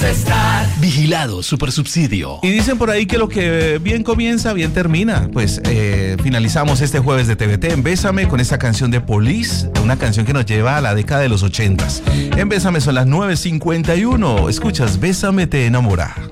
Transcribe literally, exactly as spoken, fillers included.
estar. Vigilado Supersubsidio. Y dicen por ahí que lo que bien comienza, bien termina. Pues eh, finalizamos este jueves de T V T en Bésame con esta canción de Police, una canción que nos lleva a la década de los ochentas. En Bésame son las nueve cincuenta y uno. Escuchas Bésame te enamora.